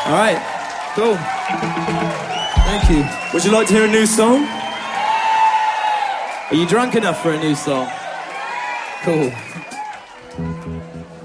All right, cool. Thank you. Would you like to hear a new song? Are you drunk enough for a new song? Cool.